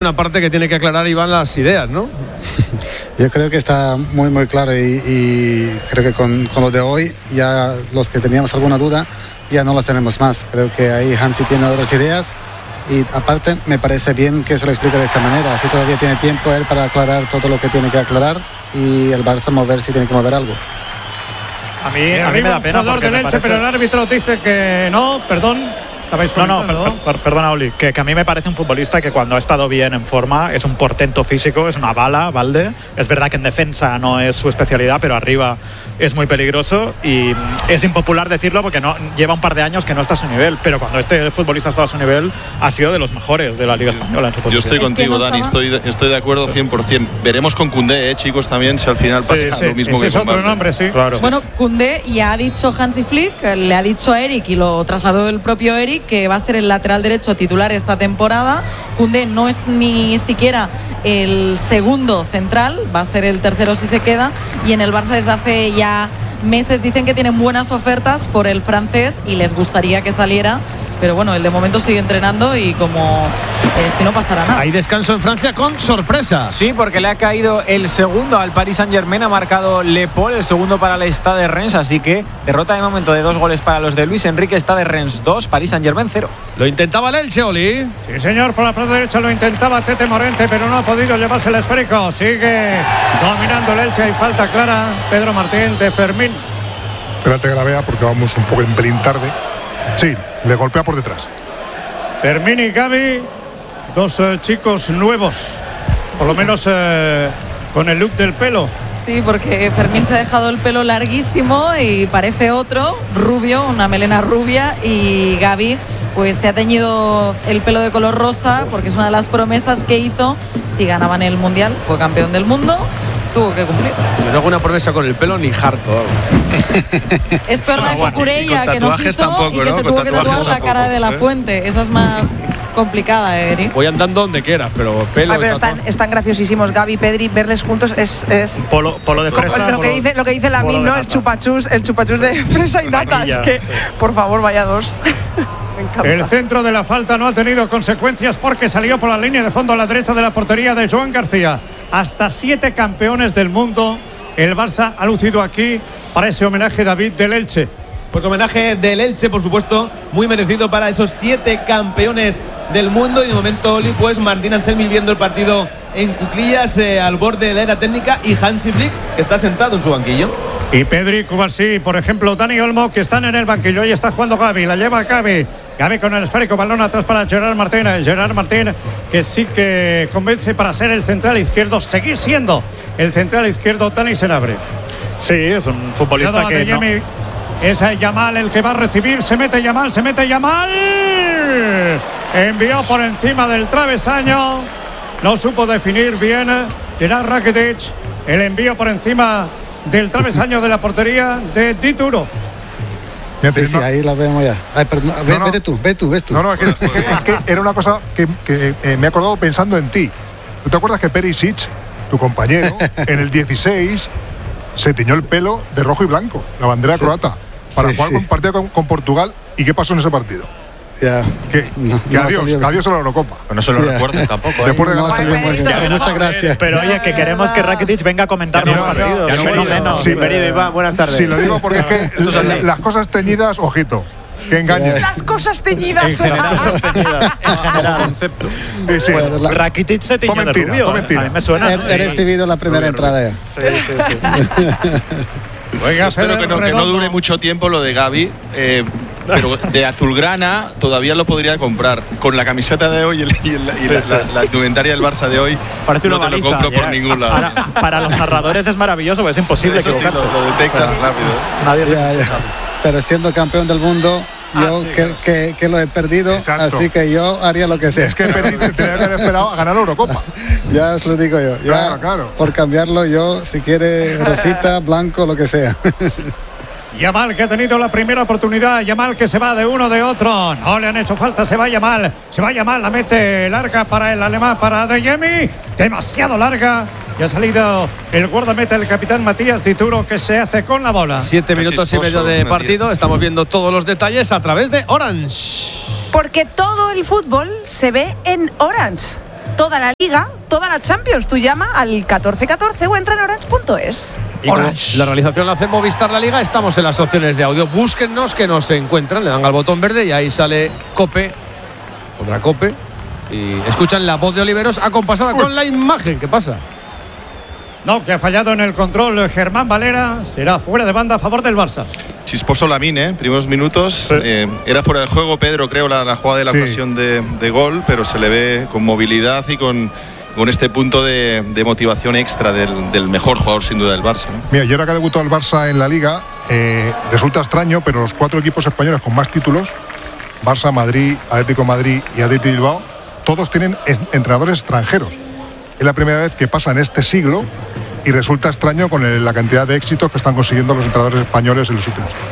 una parte que tiene que aclarar Iván las ideas, ¿no? Yo creo que está muy muy claro y creo que con lo de hoy ya los que teníamos alguna duda ya no las tenemos más. Creo que ahí Hansi tiene otras ideas y aparte me parece bien que se lo explique de esta manera, así todavía tiene tiempo él para aclarar todo lo que tiene que aclarar y el Barça mover si tiene que mover algo. A mí me da pena porque del Elche, pero el árbitro dice que no, perdón. Perdona, Oli, que a mí me parece un futbolista que cuando ha estado bien en forma es un portento físico, es una bala, Valde. Es verdad que en defensa no es su especialidad, pero arriba es muy peligroso y es impopular decirlo porque no lleva un par de años que no está a su nivel, pero cuando este futbolista ha estado a su nivel ha sido de los mejores de la Liga Española en su posición. Yo estoy contigo, Dani, estoy de acuerdo 100%. Veremos con Koundé, chicos, también si al final pasa lo mismo que con Valde. Otro nombre, sí. Claro. Bueno, Koundé ya ha dicho Hansi Flick, le ha dicho a Eric y lo trasladó el propio Eric, que va a ser el lateral derecho titular esta temporada. Koundé no es ni siquiera el segundo central, va a ser el tercero si se queda, y en el Barça desde hace ya meses dicen que tienen buenas ofertas por el francés y les gustaría que saliera, pero bueno, él de momento sigue entrenando y como si no pasara nada. Hay descanso en Francia con sorpresa. Sí, porque le ha caído el segundo al Paris Saint-Germain, ha marcado Le Paul, el segundo para el Stade Reims, así que derrota de momento de 2 goles para los de Luis Enrique. Stade Reims 2, Paris Saint-Germain 0. Lo intentaba el Elche, Oli. Sí, señor, por la parte derecha lo intentaba Tete Morente, pero no ha podido llevarse el esférico. Sigue dominando el Elche y falta clara. Pedro Martín de Fermín. Espérate que la vea porque vamos un poco en pelín tarde. Sí, le golpea por detrás. Fermín y Gavi, dos chicos nuevos, por lo menos con el look del pelo. Sí, porque Fermín se ha dejado el pelo larguísimo y parece otro, rubio, una melena rubia, y Gavi pues se ha teñido el pelo de color rosa porque es una de las promesas que hizo si ganaban el Mundial, fue campeón del mundo, tuvo que cumplir. Yo no hago una promesa con el pelo ni harto. Es peor la de Cucurella, que nos hizo tampoco, y que se tuvo que tatuar la cara de la Fuente. Esa es más complicada, Eric. Voy andando donde quieras, pero pelo. Pero están graciosísimos, Gavi, Pedri, verles juntos es polo de fresa. Lo que dice Lamin, ¿no? El chupachus de fresa y nata. Es que, por favor, vaya dos. El centro de la falta no ha tenido consecuencias porque salió por la línea de fondo a la derecha de la portería de Joan García. Hasta 7 campeones del mundo el Barça ha lucido aquí para ese homenaje, David, del Elche. Pues homenaje del Elche, por supuesto, muy merecido para esos 7 campeones del mundo. Y de momento, Oli, pues Martín Anselmi viendo el partido en cuclillas al borde de la era técnica, y Hansi Flick, que está sentado en su banquillo. Y Pedri, Cubarsí, por ejemplo, Dani Olmo, que están en el banquillo. Ahí está jugando Gavi, la lleva Gavi. Gavi con el esférico, balón atrás para Gerard Martín. Gerard Martín, que sí que convence para ser el central izquierdo, seguir siendo el central izquierdo. Dani Senabre. Sí, es un futbolista que no. Es Yamal el que va a recibir, se mete Yamal. Envió por encima del travesaño, no supo definir bien Gerard Rakitic. El envío por encima del travesaño de la portería de Dituro. Sí, ahí la vemos ya. Ay, perdón, vete tú. No, es que era una cosa que me he acordado pensando en ti. ¿Tú te acuerdas que Perisic, tu compañero, en el 16 se tiñó el pelo de rojo y blanco, la bandera croata, para jugar un partido con Portugal? ¿Y qué pasó en ese partido? Ya. Que adiós a la Eurocopa. Pues no se lo recuerdo tampoco. Después de muchas gracias. Pero oye, que queremos que Rakitic venga a comentarnos partidos. Bienvenido, Iván, buenas tardes. Sí, lo digo porque es que las cosas teñidas, ojito, que engañen. Las cosas teñidas. En general, concepto. Sí. Rakitic se tiñó de rubio. A mí me suena. He recibido la primera entrada ya. Sí. Oiga, espero que no dure mucho tiempo lo de Gavi, pero de azulgrana todavía lo podría comprar. Con la camiseta de hoy y la indumentaria del Barça de hoy, parece no te lo compro por ningún lado. Para los narradores es maravilloso, porque es imposible equivocarse. Sí, lo detectas rápido. Nadie ya. Pero siendo campeón del mundo, yo que lo he perdido. Exacto. Así que yo haría lo que sea. Es que tenía que haber esperado a ganar la Eurocopa. Ya os lo digo yo. Claro. Por cambiarlo yo, si quiere rosita, blanco, lo que sea. Yamal, que ha tenido la primera oportunidad. Yamal, que se va de uno de otro. No le han hecho falta. Se va Yamal, la mete larga para el alemán, para Adeyemi. Demasiado larga. Y ha salido el guardameta, el capitán Matías Dituro, que se hace con la bola. 7 minutos y medio de partido. Estamos viendo todos los detalles a través de Orange. Porque todo el fútbol se ve en Orange. toda la Liga, toda la Champions. Tú llama al 1414 o entra en orange.es. La realización la hace Movistar La Liga. Estamos en las opciones de audio. Búsquennos, que nos encuentran. Le dan al botón verde y ahí sale Cope. Otra Cope. Y escuchan la voz de Oliveros acompasada con la imagen. ¿Qué pasa? No, que ha fallado en el control Germán Valera. Será fuera de banda a favor del Barça. Chisposo Lamine, primeros minutos. Sí. Era fuera de juego, Pedro, creo, la jugada de la ocasión de gol, pero se le ve con movilidad y con este punto de motivación extra del mejor jugador, sin duda, del Barça, ¿no? Mira, y ahora que ha debutado el Barça en la Liga, resulta extraño, pero los 4 equipos españoles con más títulos, Barça, Madrid, Atlético de Madrid y Athletic Bilbao, todos tienen entrenadores extranjeros. Es la primera vez que pasa en este siglo y resulta extraño con la cantidad de éxitos que están consiguiendo los entrenadores españoles en los últimos años.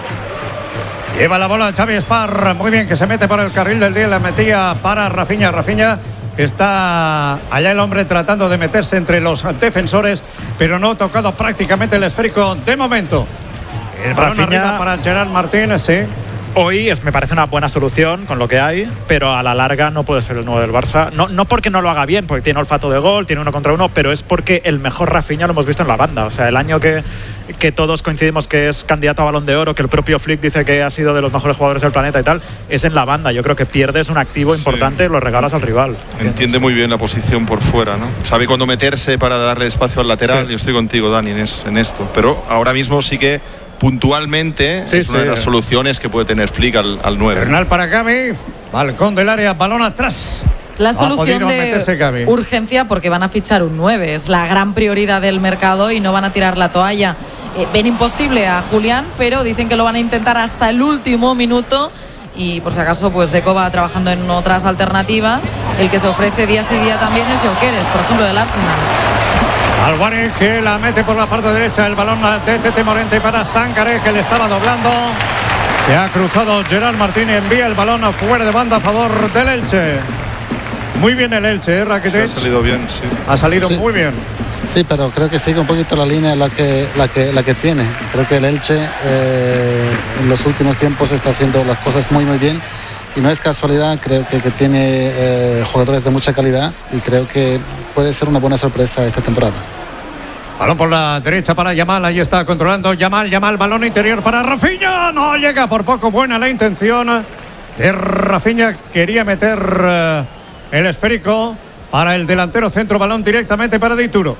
Lleva la bola Xavi Espar, muy bien, que se mete por el carril del día, la metía para Rafinha, que está allá el hombre tratando de meterse entre los defensores, pero no ha tocado prácticamente el esférico de momento. El balón arriba para Gerard Martín, sí. Hoy me parece una buena solución con lo que hay, pero a la larga no puede ser el nuevo del Barça. No porque no lo haga bien, porque tiene olfato de gol, tiene 1 contra 1, pero es porque el mejor Rafinha lo hemos visto en la banda. O sea, el año que todos coincidimos que es candidato a Balón de Oro, que el propio Flick dice que ha sido de los mejores jugadores del planeta y tal, es en la banda. Yo creo que pierdes un activo importante, lo regalas al rival. Entiende muy bien la posición por fuera, ¿no? Sabe cuándo meterse para darle espacio al lateral. Yo estoy contigo, Dani, en esto. Pero ahora mismo sí que puntualmente es una de las soluciones que puede tener Flick al 9. Bernal para Gavi, balcón del área, balón atrás. La solución de urgencia, porque van a fichar un 9, es la gran prioridad del mercado y no van a tirar la toalla. Ven imposible a Julián, pero dicen que lo van a intentar hasta el último minuto. Y por si acaso, pues Deco va trabajando en otras alternativas. El que se ofrece día sí día también es Gyökeres, por ejemplo, del Arsenal. Álvarez, que la mete por la parte derecha, el balón de Tete Morente para Sangaré, que le estaba doblando, que ha cruzado Gerard Martín y envía el balón fuera de banda a favor del Elche. Muy bien el Elche, Rakitic. Ha salido bien, sí. Ha salido muy bien. Sí, pero creo que sigue un poquito la línea la que tiene. Creo que el Elche en los últimos tiempos está haciendo las cosas muy bien. Y no es casualidad, creo que tiene jugadores de mucha calidad y creo que puede ser una buena sorpresa esta temporada. Balón por la derecha para Yamal, ahí está controlando Yamal, balón interior para Rafinha, no llega por poco, buena la intención de Rafinha, quería meter el esférico para el delantero centro, balón directamente para Dituro.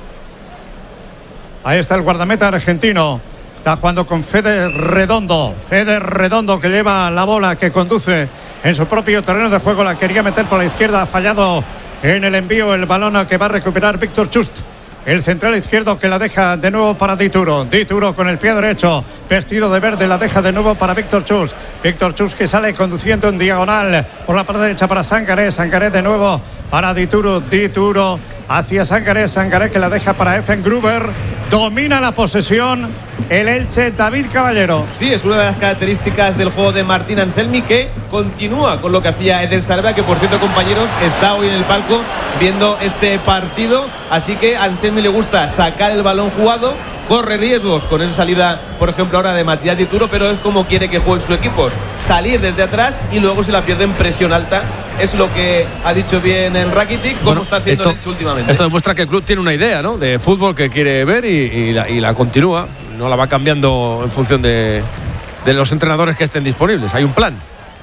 Ahí está el guardameta argentino, está jugando con Fede Redondo que lleva la bola, que conduce en su propio terreno de juego, la quería meter por la izquierda, ha fallado en el envío, el balón que va a recuperar Víctor Chust, el central izquierdo, que la deja de nuevo para Dituro con el pie derecho, vestido de verde, la deja de nuevo para Víctor Chust, que sale conduciendo en diagonal por la parte derecha para Sangaré de nuevo para Dituro hacia Sangaré, que la deja para Effen Gruber, domina la posesión el Elche, David Caballero. Sí, es una de las características del juego de Martín Anselmi, que continúa con lo que hacía Eder Sarabia, que por cierto, compañeros, está hoy en el palco viendo este partido, así que a Anselmi le gusta sacar el balón jugado, corre riesgos con esa salida, por ejemplo ahora de Matías Dituro, pero es como quiere que jueguen sus equipos, salir desde atrás y luego si la pierden presión alta. Es lo que ha dicho bien en Rakitic, como está haciendo el Elche últimamente. Esto demuestra que el club tiene una idea, ¿no?, de fútbol que quiere ver y la continúa, no la va cambiando en función de los entrenadores que estén disponibles. Hay un plan.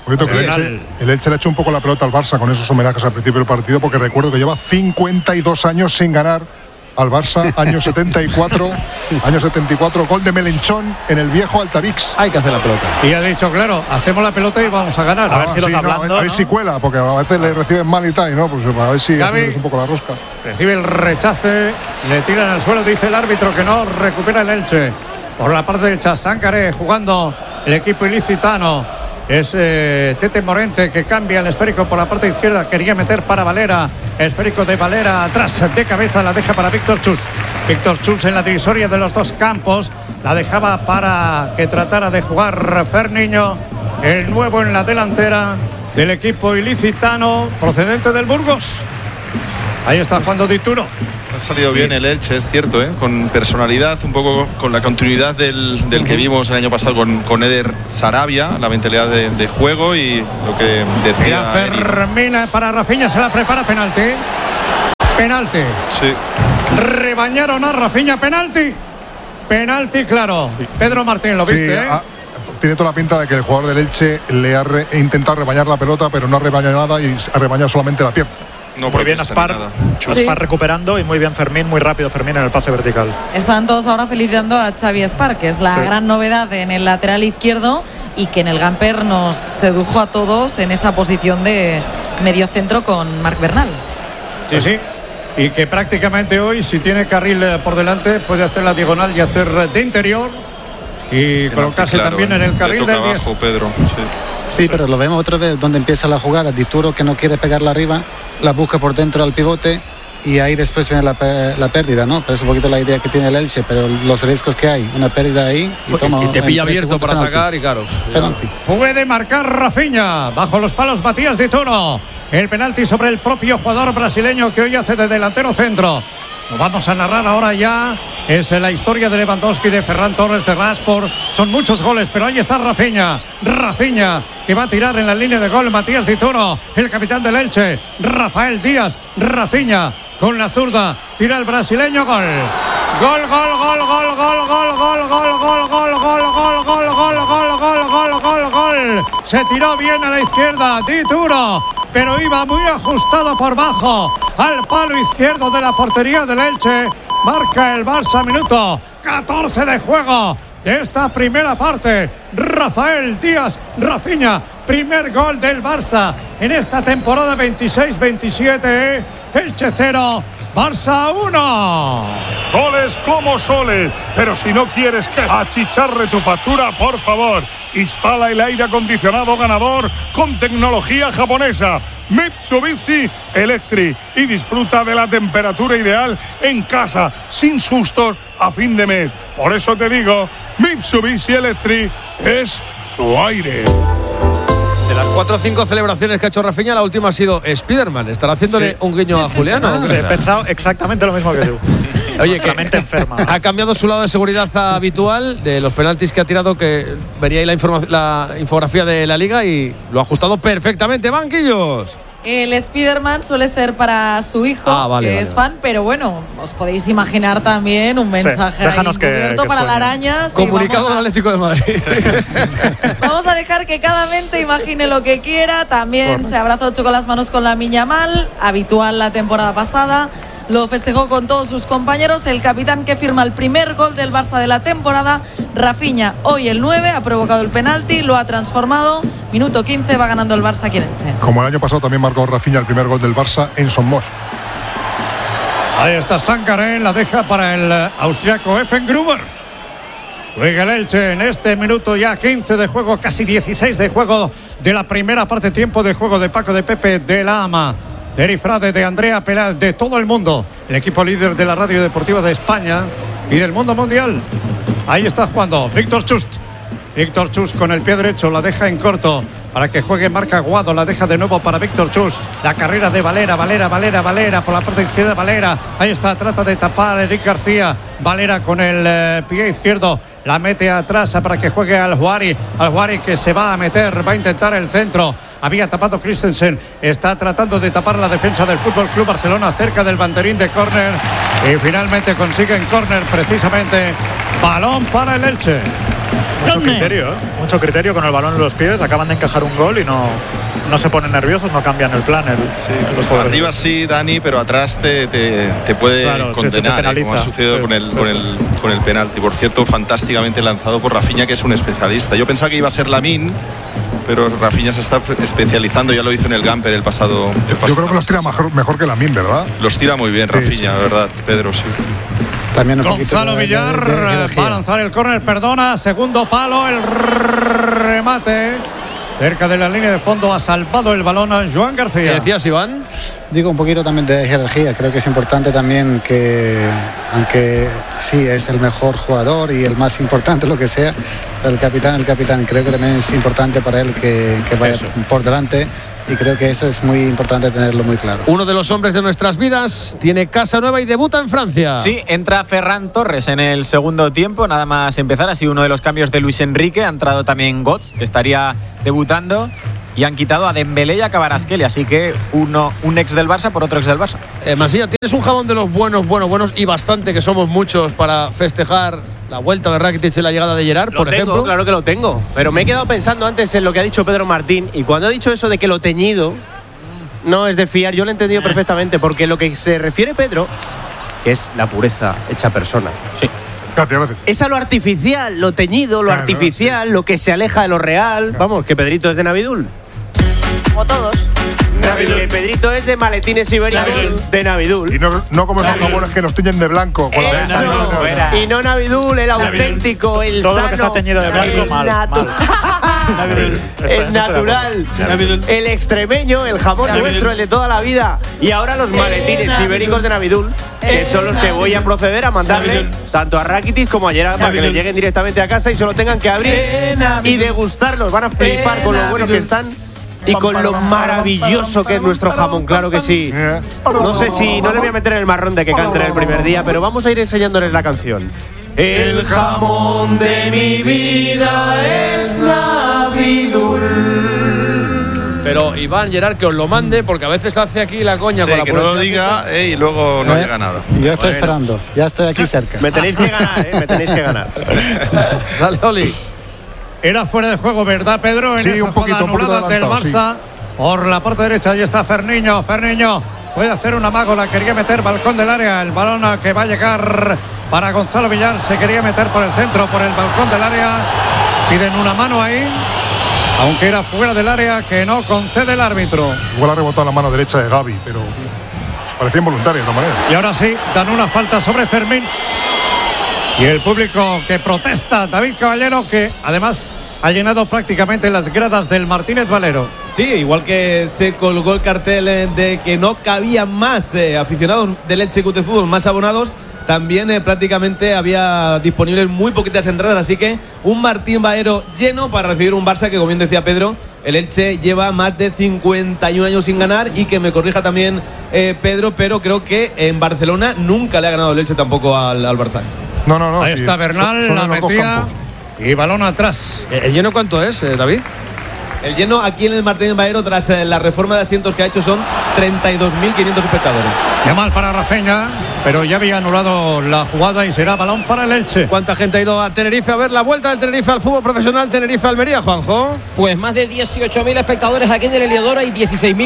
El Elche le ha hecho un poco la pelota al Barça con esos homenajes al principio del partido, porque recuerdo que lleva 52 años sin ganar al Barça, año 74, gol de Melenchón en el viejo Altarix. Hay que hacer la pelota. Y ha dicho, claro, hacemos la pelota y vamos a ganar. A ver si a ver si cuela, porque a veces le reciben mal y tal, y no, pues a ver si es un poco la rosca. Recibe el rechace, le tiran al suelo, dice el árbitro que no, recupera el Elche. Por la parte derecha, Sangaré jugando el equipo ilicitano. Es Tete Morente, que cambia el esférico por la parte izquierda, quería meter para Valera, esférico de Valera atrás de cabeza, la deja para Víctor Chust en la divisoria de los dos campos, la dejaba para que tratara de jugar Ferniño, el nuevo en la delantera del equipo ilicitano procedente del Burgos. Ahí está jugando Dituro. Ha salido bien el Elche, es cierto, con personalidad, un poco con la continuidad del que vimos el año pasado con Eder Sarabia, la mentalidad de juego y lo que decía. Termina para Rafinha, se la prepara, penalti. Penalti. Sí. Rebañaron a Rafinha, penalti. Penalti, claro. Sí. Pedro Martín, ¿lo viste? Tiene toda la pinta de que el jugador del Elche le ha intentado rebañar la pelota, pero no ha rebañado nada y ha rebañado solamente la pierna. No, muy bien Aspar recuperando y muy bien Fermín, muy rápido Fermín en el pase vertical. Están todos ahora felicitando a Xavi Aspar, que es la gran novedad en el lateral izquierdo y que en el Gamper nos sedujo a todos en esa posición de mediocentro con Marc Bernal. Sí. Y que prácticamente hoy, si tiene carril por delante, puede hacer la diagonal y hacer de interior y colocarse también en el carril del 10. Pedro. Sí, pero lo vemos otra vez donde empieza la jugada. Dituro, que no quiere pegarla arriba, la busca por dentro al pivote y ahí después viene la pérdida, ¿no? Pero es un poquito la idea que tiene el Elche, pero los riesgos que hay, una pérdida ahí y te pilla abierto para atacar y claro. Penalti. Puede marcar Rafinha, bajo los palos Matías Dituro. El penalti sobre el propio jugador brasileño que hoy hace de delantero centro. Lo vamos a narrar ahora ya. Es la historia de Lewandowski, de Ferran Torres, de Rashford. Son muchos goles, pero ahí está Rafinha. Rafinha, que va a tirar en la línea de gol. Matías Dituro, el capitán del Elche. Rafael Díaz, Rafinha, con la zurda. Tira el brasileño, gol. Gol, gol, gol, gol, gol, gol, gol, gol, gol, gol, gol, gol, gol, gol, gol, gol, gol, gol, gol. Se tiró bien a la izquierda, Dituro, pero iba muy ajustado por bajo al palo izquierdo de la portería del Elche. Marca el Barça, minuto 14 de juego de esta primera parte. Rafael Díaz, Rafinha, primer gol del Barça en esta temporada 26-27. Elche 0, Barça 1. Goles como soles, pero si no quieres que achicharre tu factura, por favor, instala el aire acondicionado ganador con tecnología japonesa Mitsubishi Electric y disfruta de la temperatura ideal en casa, sin sustos a fin de mes. Por eso te digo, Mitsubishi Electric es tu aire. De las 4 o 5 celebraciones que ha hecho Rafinha, la última ha sido Spiderman. ¿Estará haciéndole un guiño a Juliano? He pensado exactamente lo mismo que tú. Oye, que mente enferma. Ha cambiado su lado de seguridad habitual de los penaltis que ha tirado, que venía ahí la infografía de la Liga y lo ha ajustado perfectamente. ¡Banquillos! El Spiderman suele ser para su hijo, que es fan, pero bueno, os podéis imaginar también un mensaje encubierto para la araña. Comunicado del Atlético de Madrid. Vamos a dejar que cada mente imagine lo que quiera. También se abrazó, chocó las manos con Lamine Yamal, habitual la temporada pasada. Lo festejó con todos sus compañeros. El capitán que firma el primer gol del Barça de la temporada, Rafinha, hoy el 9, ha provocado el penalti, lo ha transformado. Minuto 15, va ganando el Barça aquí en Elche. Como el año pasado también marcó Rafinha el primer gol del Barça en Son Moix. Ahí está Sangaré, la deja para el austriaco Effengruber. Juega el Elche en este minuto ya 15 de juego, casi 16 de juego de la primera parte, tiempo de juego de Paco, de Pepe, de la Ama, de Eri Frade, de Andrea Peláez, de todo el mundo, el equipo líder de la radio deportiva de España y del mundo mundial. Ahí está jugando Víctor Chust. Víctor Chust con el pie derecho, la deja en corto para que juegue Marc Aguado, la deja de nuevo para Víctor Chust. La carrera de Valera por la parte izquierda, Valera. Ahí está, trata de tapar a Eric García. Valera con el pie izquierdo, la mete atrás para que juegue al Juari que se va a meter, va a intentar el centro. Había tapado Christensen, está tratando de tapar la defensa del Fútbol Club Barcelona cerca del banderín de córner y finalmente consiguen córner precisamente. Balón para el Elche. Mucho criterio con el balón en los pies. Acaban de encajar un gol y no se ponen nerviosos, no cambian el plan. Los arriba sí, Dani, pero atrás te puede condenar, como ha sucedido con el penalti. Por cierto, fantásticamente lanzado por Rafinha, que es un especialista. Yo pensaba que iba a ser Lamine, pero Rafinha se está especializando, ya lo hizo en el Gamper el pasado. Yo creo que los tira mejor que Lamine, ¿verdad? Los tira muy bien Rafinha, la verdad, Pedro, sí. También Gonzalo Villar va a lanzar el córner, perdona, segundo palo, el remate cerca de la línea de fondo, ha salvado el balón a Joan García. ¿Qué decías, Iván? Digo un poquito también de jerarquía. Creo que es importante también que, aunque sí es el mejor jugador y el más importante, lo que sea, pero el capitán, creo que también es importante para él que vaya por delante y creo que eso es muy importante tenerlo muy claro. Uno de los hombres de nuestras vidas tiene casa nueva y debuta en Francia. Sí, entra Ferran Torres en el segundo tiempo, nada más empezar. Ha sido uno de los cambios de Luis Enrique. Ha entrado también Götze, que estaría debutando. Y han quitado a Dembélé y a Kvaratskhelia, así que un ex del Barça por otro ex del Barça. Masía, tienes un jamón de los buenos y bastante, que somos muchos, para festejar la vuelta de Rakitic y la llegada de Gerrard, por ejemplo. Claro que lo tengo, pero me he quedado pensando antes en lo que ha dicho Pedro Martín, y cuando ha dicho eso de que lo teñido no es de fiar, yo lo he entendido perfectamente, porque lo que se refiere Pedro, que es la pureza hecha persona. Sí. Gracias. Es a lo artificial, lo teñido, lo artificial, sí. Lo que se aleja de lo real. Claro. Vamos, que Pedrito es de Navidul. Como todos. El Pedrito es de maletines ibéricos de Navidul. Y no como esos jamones que nos tiñen de blanco. Con y no Navidul, el auténtico, el todo sano. Lo que está teñido de blanco, mal. El natural, el extremeño, el jamón nuestro, el de toda la vida. Y ahora los maletines ibéricos de Navidul, que son los que voy a proceder a mandarle tanto a Rakitic como a Gerrard, para que le lleguen directamente a casa y solo tengan que abrir y degustarlos. Van a flipar con lo buenos que están y con lo maravilloso que es nuestro jamón, claro que sí. No sé si, no le voy a meter en el marrón de que cante el primer día, pero vamos a ir enseñándoles la canción. El jamón de mi vida es Navidul. Pero Iván, Gerrard, que os lo mande, porque a veces hace aquí la coña con la que no lo diga y luego no llega nada. Yo estoy esperando, ya estoy aquí cerca. Me tenéis que ganar, me tenéis que ganar. Dale, Oli. Era fuera de juego, ¿verdad, Pedro? En sí, esa un poquito del Barça. Sí. Por la parte derecha, ahí está Ferniño. Ferniño puede hacer un amago, la quería meter, balcón del área. El balón que va a llegar para Gonzalo Villar. Se quería meter por el centro, por el balcón del área. Piden una mano ahí, aunque era fuera del área, que no concede el árbitro. Igual ha rebotado la mano derecha de Gavi, pero parecía involuntario de todas maneras. Y ahora sí, dan una falta sobre Fermín. Y el público que protesta, David Caballero, que además ha llenado prácticamente las gradas del Martínez Valero. Sí, igual que se colgó el cartel de que no cabían más aficionados del Elche Club de Fútbol, más abonados, también prácticamente había disponibles muy poquitas entradas, así que un Martín Valero lleno para recibir un Barça que, como bien decía Pedro, el Elche lleva más de 51 años sin ganar, y que me corrija también Pedro, pero creo que en Barcelona nunca le ha ganado el Elche tampoco al Barça. No. Ahí está Bernal, la metía y balón atrás. ¿El lleno cuánto es, David? El lleno aquí en el Martínez Valero, tras la reforma de asientos que ha hecho, son 32.500 espectadores. Qué mal para Rafinha, pero ya había anulado la jugada y será balón para el Elche. ¿Cuánta gente ha ido a Tenerife a ver la vuelta del Tenerife al fútbol profesional Tenerife-Almería, Juanjo? Pues más de 18.000 espectadores aquí en el Heliodoro y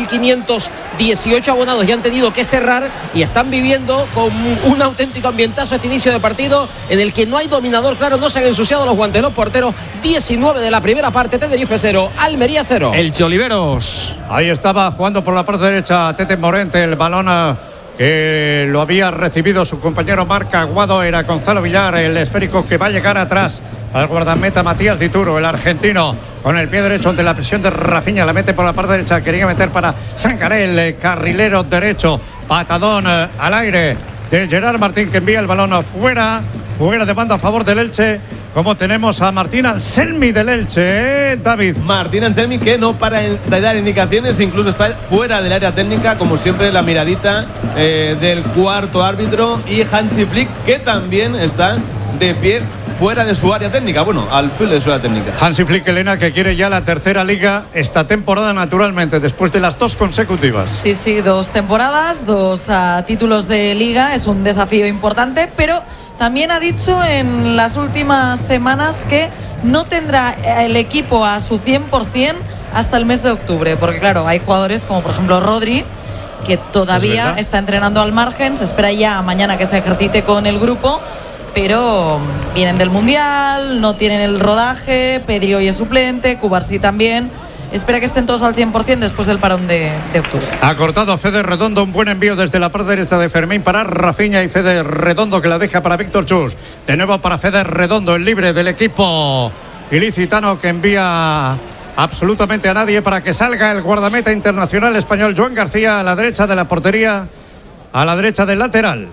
16.518 abonados ya han tenido que cerrar y están viviendo con un auténtico ambientazo este inicio de partido en el que no hay dominador claro, no se han ensuciado los guantes los porteros. 19 de la primera parte, Tenerife 0, Almería 0. Elche Oliveros. Ahí estaba jugando por la parte derecha Tete Morente, el balón que lo había recibido su compañero Marc Aguado, era Gonzalo Villar, el esférico que va a llegar atrás al guardameta Matías Dituro, el argentino, con el pie derecho ante la presión de Rafinha, la mete por la parte derecha, quería meter para Sangaré, el carrilero derecho, patadón al aire de Gerard Martín, que envía el balón afuera, juguera de banda a favor del Elche. Como tenemos a Martín Anselmi del Elche, David. Martín Anselmi, que no para de dar indicaciones, incluso está fuera del área técnica, como siempre la miradita del cuarto árbitro, y Hansi Flick, que también está de pie fuera de su área técnica, bueno, al filo de su área técnica. Hansi Flick, Elena, que quiere ya la tercera liga esta temporada, naturalmente, después de las 2 consecutivas. Sí, 2 temporadas, 2 títulos de liga, es un desafío importante, pero también ha dicho en las últimas semanas que no tendrá el equipo a su 100% hasta el mes de octubre, porque claro, hay jugadores como por ejemplo Rodri, que todavía está entrenando al margen, se espera ya mañana que se ejercite con el grupo, pero vienen del Mundial, no tienen el rodaje. Pedri hoy es suplente, Cubarsí también. Espera que estén todos al 100% después del parón de octubre. Ha cortado Fede Redondo, un buen envío desde la parte derecha de Fermín para Rafinha, y Fede Redondo que la deja para Víctor Chus. De nuevo para Fede Redondo, el libre del equipo ilicitano, que envía absolutamente a nadie para que salga el guardameta internacional español Joan García a la derecha de la portería, a la derecha del lateral.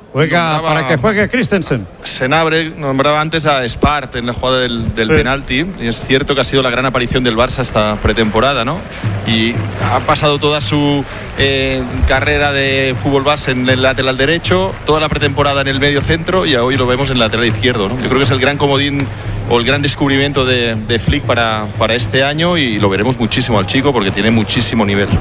Juega para que juegue Christensen. Senabre nombraba antes a Spart en la jugada del penalti, y es cierto que ha sido la gran aparición del Barça esta pretemporada, ¿no? Y ha pasado toda su carrera de fútbol base en el lateral derecho, toda la pretemporada en el medio centro, y hoy lo vemos en el lateral izquierdo, ¿no? Yo creo que es el gran comodín o el gran descubrimiento de Flick para este año, y lo veremos muchísimo al chico porque tiene muchísimo nivel.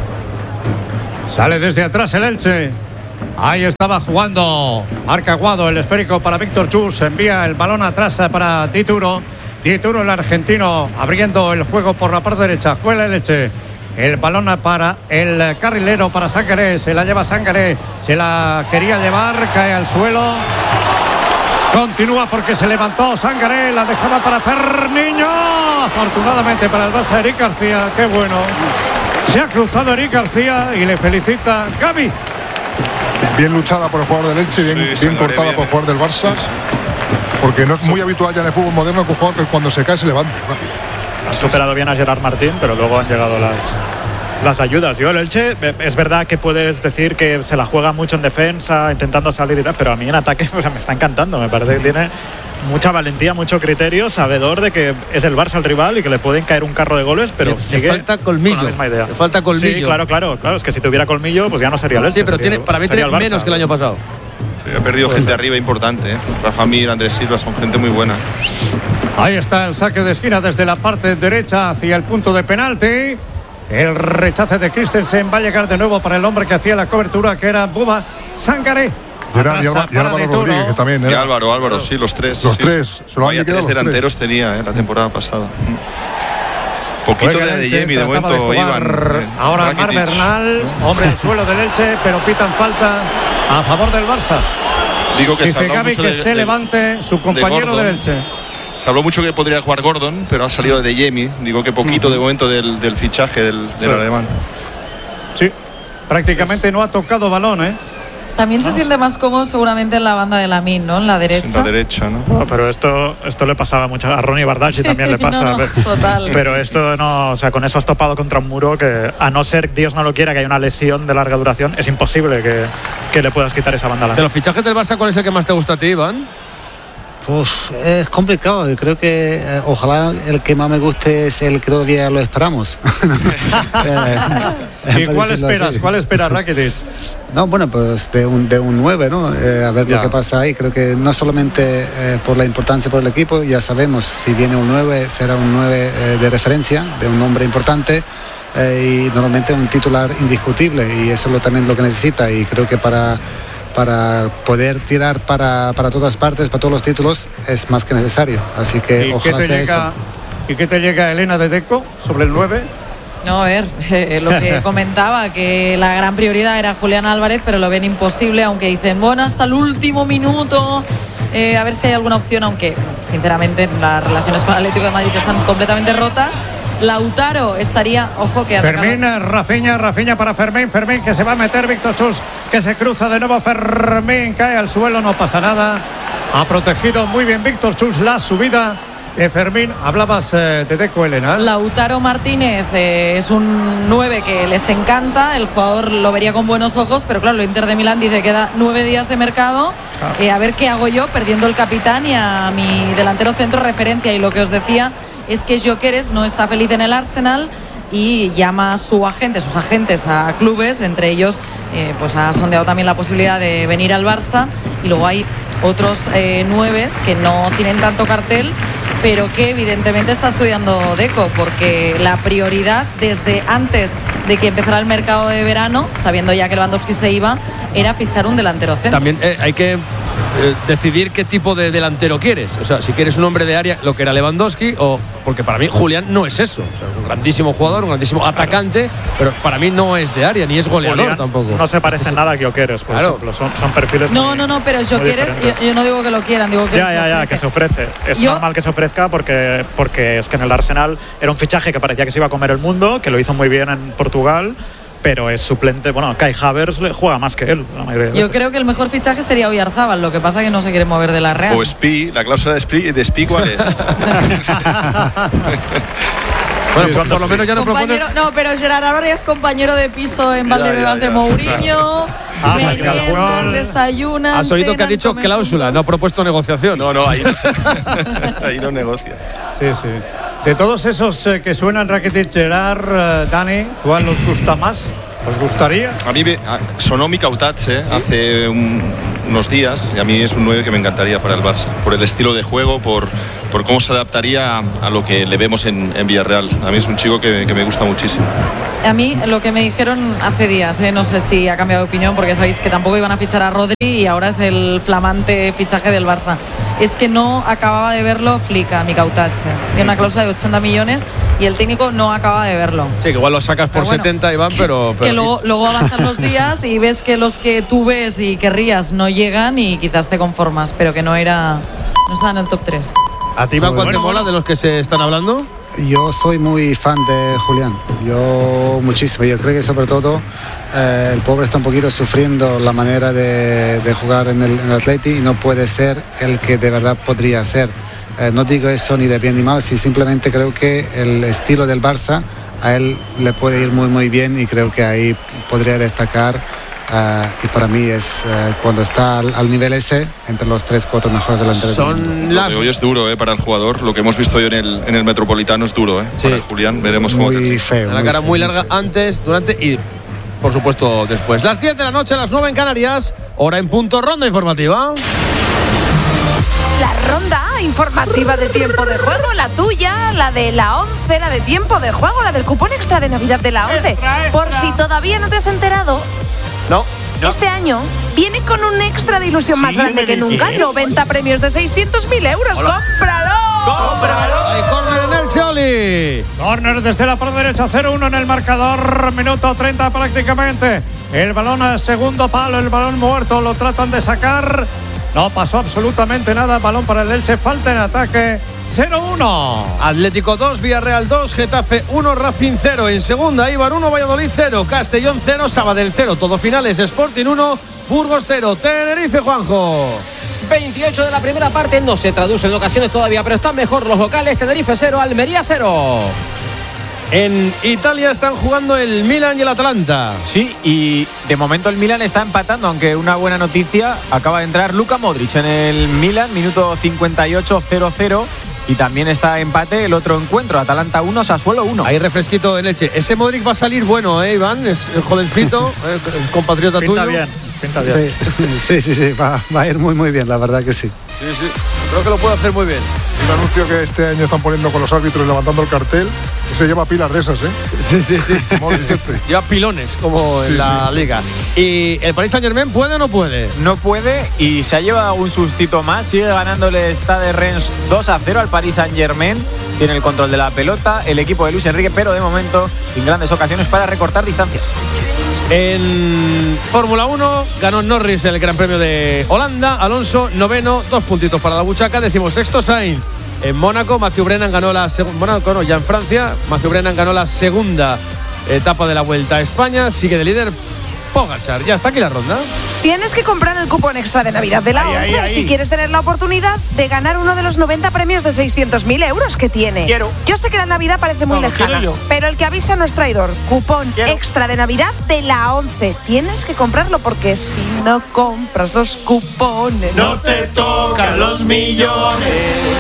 Sale desde atrás el Elche. Ahí estaba jugando Marc Aguado, el esférico para Víctor Chus. Envía el balón atrás para Dituro. Dituro, el argentino, abriendo el juego por la parte derecha. Juega el Elche. El balón para el carrilero, para Sangaré. Se la lleva Sangaré. Se la quería llevar, cae al suelo. Continúa porque se levantó Sangaré. La dejaba para Ferniño. Afortunadamente para el Barça, Eric García. Qué bueno. Se ha cruzado Eric García y le felicita Gavi. Bien luchada por el jugador del Elche, bien cortada por el jugador del Barça. Porque no es muy habitual ya en el fútbol moderno que un jugador que cuando se cae se levante. Ha superado bien a Gerard Martín, pero luego han llegado las ayudas. Yo, el Elche, es verdad que puedes decir que se la juega mucho en defensa, intentando salir y tal, pero a mí en ataque me está encantando. Me parece que tiene mucha valentía, mucho criterio, sabedor de que es el Barça el rival y que le pueden caer un carro de goles, pero sigue falta colmillo. Con la misma idea. Le falta colmillo. Sí, claro. Es que si tuviera colmillo, pues ya no sería el Elche. Sí, pero para mí tiene menos que el año pasado. Sí, ha perdido gente arriba importante, ¿eh? Rafa Mir, Andrés Silva, son gente muy buena. Ahí está el saque de esquina desde la parte derecha hacia el punto de penalti. El rechace de Christensen va a llegar de nuevo para el hombre que hacía la cobertura, que era Bouba Sangaré. Y Álvaro Rodríguez, que también era. Y Álvaro, sí, los tres. Los tres. Vaya, tres delanteros tenía la temporada pasada. Poquito de Jamie de momento, Iván. Ahora Mar Bernal, hombre al suelo del Elche, pero pitan falta a favor del Barça. Digo que dice Gavi que se levante su compañero del Elche. Se habló mucho que podría jugar Gordon, pero ha salido de Jamie. Digo que poquito de momento del fichaje del alemán. Sí, prácticamente no ha tocado balón, ¿eh? También se siente más cómodo seguramente en la banda de Lamine, ¿no? En la derecha. En la derecha, ¿no? No, pero esto le pasaba mucho a Ronnie Bardacci, también le pasa. Total. Pero esto no, o sea, con eso has topado contra un muro que, a no ser, Dios no lo quiera, que haya una lesión de larga duración, es imposible que le puedas quitar esa banda. ¿De los fichajes del Barça cuál es el que más te gusta a ti, Iván? Pues es complicado. Yo creo que ojalá el que más me guste es el que todavía lo esperamos. ¿Y cuál esperas? ¿Cuál esperas, Rakitic? No, bueno, pues de un 9, ¿no? A ver lo que pasa ahí. Creo que no solamente por la importancia por el equipo, ya sabemos, si viene un 9, será un 9 de referencia, de un nombre importante. Y normalmente un titular indiscutible, y eso es también lo que necesita. Y creo que para poder tirar para todas partes, para todos los títulos, es más que necesario. Así que ojalá sea eso. ¿Y qué te llega, Elena, de Deco sobre el 9? No, a ver, lo que comentaba, que la gran prioridad era Julián Álvarez, pero lo ven imposible, aunque dicen, bueno, hasta el último minuto, a ver si hay alguna opción, aunque sinceramente las relaciones con el Atlético de Madrid están completamente rotas. Lautaro estaría, ojo que Fermín, Rafinha para Fermín que se va a meter, Víctor Chus, que se cruza de nuevo, Fermín cae al suelo, no pasa nada, ha protegido muy bien Víctor Chus la subida de Fermín. Hablabas de Deco, Elena. Lautaro Martínez es un 9 que les encanta, el jugador lo vería con buenos ojos, pero claro, el Inter de Milán dice que queda 9 días de mercado, a ver qué hago yo perdiendo el capitán y a mi delantero centro referencia. Y lo que os decía es que Gyökeres no está feliz en el Arsenal y llama a sus agentes a clubes, entre ellos pues ha sondeado también la posibilidad de venir al Barça, y luego hay otros 9 que no tienen tanto cartel, pero que evidentemente está estudiando Deco, porque la prioridad desde antes de que empezara el mercado de verano, sabiendo ya que Lewandowski se iba, era fichar un delantero centro. También hay que decidir qué tipo de delantero quieres. O sea, si quieres un hombre de área, lo que era Lewandowski, o porque para mí Julián no es eso. O sea, un grandísimo jugador, un grandísimo atacante, pero para mí no es de área, ni es goleador Julián tampo. No se parece nada a Gyökeres, por ejemplo. Son perfiles No, pero Gyökeres, yo no digo que lo quieran, digo que que se ofrece. Es normal que se ofrezca porque es que en el Arsenal era un fichaje que parecía que se iba a comer el mundo, que lo hizo muy bien en Portugal, pero es suplente. Bueno, Kai Havertz juega más que él la mayoría de veces. Yo creo que el mejor fichaje sería Oyarzábal, lo que pasa es que no se quiere mover de la Real. O Spi, la cláusula de Spi, ¿cuál es? Bueno, por lo menos ya no propone. No, pero Gerard ahora es compañero de piso en Valdebebas de Mourinho. Desayunan. Has oído que ha dicho cláusula, no ha propuesto negociación. No, ahí no sé. Ahí no negocias. Sí. De todos esos que suenan, Rakitic, Gerard, Dani, ¿cuál os gusta más? ¿Os gustaría? A mí sonó Mikautatze hace unos días y a mí es un 9 que me encantaría para el Barça, por el estilo de juego, por cómo se adaptaría a lo que le vemos en Villarreal. A mí es un chico que me gusta muchísimo. A mí lo que me dijeron hace días, no sé si ha cambiado de opinión, porque sabéis que tampoco iban a fichar a Rodri y ahora es el flamante fichaje del Barça, es que no acababa de verlo Flick a Mikautatze. Tiene una cláusula de 80 millones y el técnico no acaba de verlo. Sí, que igual lo sacas por 70, Iván, pero que luego avanzan los días y ves que los que tú ves y querrías no llegan y quizás te conformas, pero que no estaba en el top 3. ¿A ti, Iván, cuál te mola de los que se están hablando? Yo soy muy fan de Julián, yo muchísimo. Yo creo que sobre todo el pobre está un poquito sufriendo la manera de jugar en el Atleti y no puede ser el que de verdad podría ser. No digo eso ni de bien ni mal, sino simplemente creo que el estilo del Barça a él le puede ir muy muy bien y creo que ahí podría destacar. Y para mí es cuando está al nivel ese, entre los 3-4 mejores delanteros. Lo de hoy es duro para el jugador. Lo que hemos visto hoy en el Metropolitano es duro. Sí. Para Julián, veremos cómo muy feo. La cara muy larga antes, durante y por supuesto después. Las 10 de la noche, las 9 en Canarias, hora en punto, ronda informativa. La ronda informativa de tiempo de juego, la tuya, la de la 11, la de tiempo de juego, la del cupón extra de Navidad de la 11. Por si todavía no te has enterado. No. Este año viene con un extra de ilusión más grande que nunca. 90 premios de 600.000 euros. ¡Cómpralo! Hay córner en el Choli. Córner desde la parte derecha, 0-1 en el marcador. Minuto 30 prácticamente. El balón al segundo palo, el balón muerto. Lo tratan de sacar. No pasó absolutamente nada. Balón para el Elche. Falta en ataque. 0-1. Atlético 2, Villarreal 2, Getafe 1, Racing 0. En segunda, Eibar 1, Valladolid 0, Castellón 0, Sabadell 0. Todo finales, Sporting 1, Burgos 0. Tenerife, Juanjo. 28 de la primera parte, no se traduce en ocasiones todavía, pero están mejor los locales. Tenerife 0, Almería 0. En Italia están jugando el Milan y el Atalanta. Sí, y de momento el Milan está empatando, aunque una buena noticia, acaba de entrar Luka Modric en el Milan, minuto 58, 0-0. Y también está empate el otro encuentro, Atalanta 1, Sassuolo 1. Ahí refresquito en Elche. Ese Modric va a salir bueno, Iván, es el jovencito, el compatriota tuyo. Pinta bien. Sí, va a ir muy muy bien, la verdad que sí. Sí, creo que lo puede hacer muy bien. Un anuncio que este año están poniendo con los árbitros levantando el cartel, que se llama pilas de esas, Sí. Lleva pilones, como en la Liga. ¿Y el Paris Saint-Germain puede o no puede? No puede y se ha llevado un sustito más. Sigue ganándole el Stade Reims 2-0 al Paris Saint-Germain. Tiene el control de la pelota el equipo de Luis Enrique, pero de momento sin grandes ocasiones para recortar distancias. En Fórmula 1 ganó Norris el Gran Premio de Holanda, Alonso noveno, 2 puntitos para la buchaca, 16º Sainz. En Mónaco, Mathieu Brennan ganó la segunda, ya en Francia, Mathieu Brennan ganó la segunda etapa de la Vuelta a España, sigue de líder Pogačar. Ya está aquí la ronda. Tienes que comprar el cupón extra de Navidad de la 11 si quieres tener la oportunidad de ganar uno de los 90 premios de 600.000 euros que tiene. Yo sé que la Navidad parece muy lejana, pero el que avisa no es traidor. Cupón extra de Navidad de la 11. Tienes que comprarlo porque si no compras los cupones no te tocan los millones.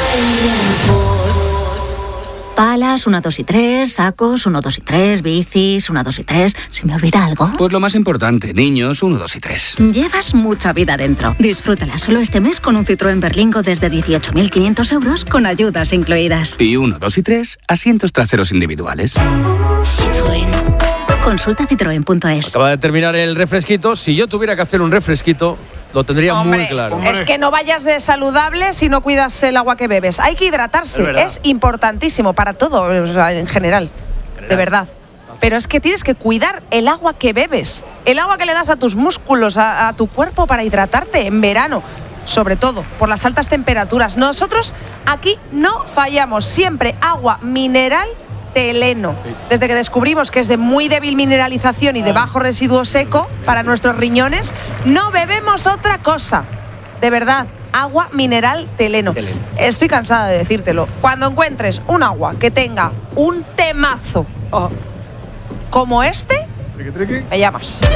Palas, 1, 2 y 3, sacos, 1, 2 y 3, bicis, 1, 2 y 3. ¿Se me olvida algo? Pues lo más importante, niños, 1, 2 y 3. Llevas mucha vida dentro. Disfrútala solo este mes con un Citroën Berlingo desde 18.500 euros con ayudas incluidas. Y 1, 2 y 3, asientos traseros individuales. Citroën. Consulta citroen.es. Acaba de terminar el refresquito. Si yo tuviera que hacer un refresquito, lo tendría muy claro. Es que no vayas de saludable si no cuidas el agua que bebes. Hay que hidratarse. Es importantísimo para todo, en general. De verdad. Pero es que tienes que cuidar el agua que bebes. El agua que le das a tus músculos, a tu cuerpo para hidratarte en verano. Sobre todo por las altas temperaturas. Nosotros aquí no fallamos. Siempre agua mineral Teleno. Desde que descubrimos que es de muy débil mineralización y de bajo residuo seco para nuestros riñones, no bebemos otra cosa. De verdad, agua mineral Teleno. Estoy cansada de decírtelo. Cuando encuentres un agua que tenga un temazo como este, me llamas.